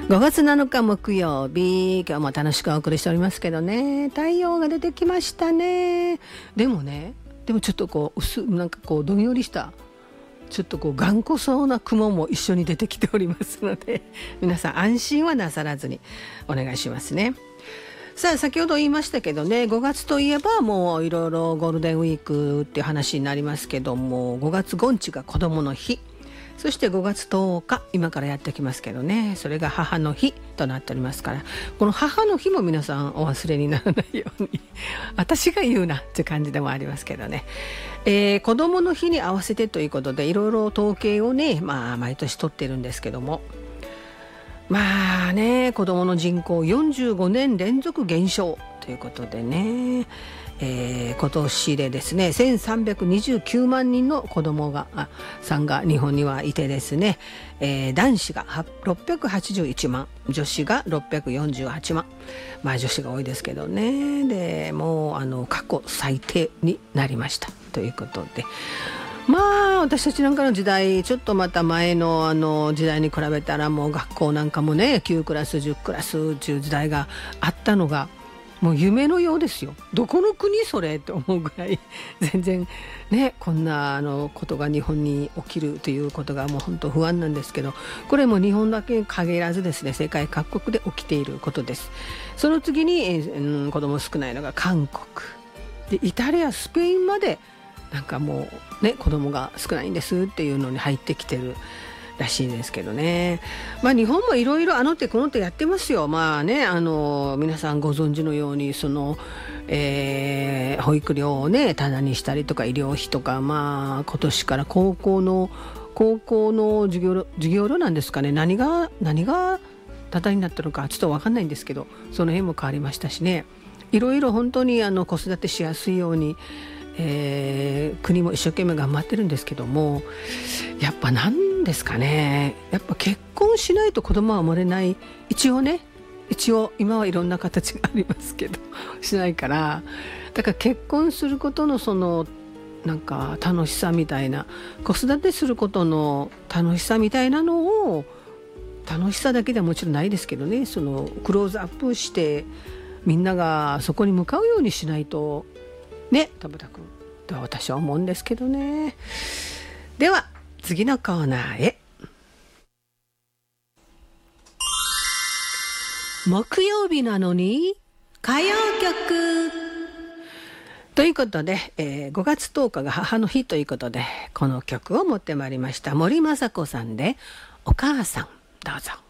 5月7日木曜日、今日も楽しくお送りしておりますけどね、太陽が出てきましたね。でもちょっとこうなんかこうどんよりしたちょっとこう頑固そうな雲も一緒に出てきておりますので、皆さん安心はなさらずにお願いしますね。さあ、先ほど言いましたけどね、5月といえばもういろいろゴールデンウィークっていう話になりますけども、5月5日が子どもの日、そして5月10日今からやってきますけどね、それが母の日となっておりますから、この母の日も皆さんお忘れにならないように私が言うなって感じでもありますけどね、子どもの日に合わせてということでいろいろ統計をね、毎年取ってるんですけども、子どもの人口45年連続減少ということでね、今年でですね1329万人の子どもさんが日本にはいてですね、男子が681万、女子が648万、女子が多いですけどね。でもう過去最低になりましたということで、私たちなんかの時代、ちょっとまた前の時代に比べたらもう学校なんかもね9クラス10クラスという時代があったのがもう夢のようですよ。どこの国それって思うぐらい全然ね、こんなことが日本に起きるということがもう本当不安なんですけど、これも日本だけに限らずですね、世界各国で起きていることです。その次に、子供少ないのが韓国で、イタリアスペインまでなんかもうね子供が少ないんですっていうのに入ってきてるらしいんですけどね。日本もいろいろ手この手やってますよ。皆さんご存知のように保育料をねタダにしたりとか、医療費とか、今年から高校の授業料なんですかね、何がタダになったのかちょっと分かんないんですけど、その辺も変わりましたしね、いろいろ本当に子育てしやすいように国も一生懸命頑張ってるんですけども、やっぱなんですかね、やっぱ結婚しないと子供は生まれない、一応今はいろんな形がありますけどしないから、だから結婚することのなんか楽しさみたいな、子育てすることの楽しさみたいなのを、楽しさだけではもちろんないですけどね、クローズアップしてみんながそこに向かうようにしないとね、田畑君とは私は思うんですけどね。では次のコーナーへ。木曜日なのに歌謡曲ということで、5月10日が母の日ということで、この曲を持ってまいりました。森昌子さんでお母さん、どうぞ。